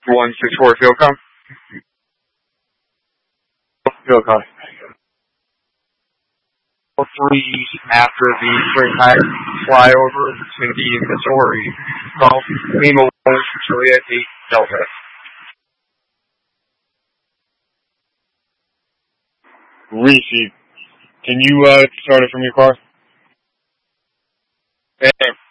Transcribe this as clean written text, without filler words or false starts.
164 field com. Field com. 3 after the spring high flyover between the Missouri. Golf Lima 1 Juliet 8 Delta. Reese, can you start it from your car?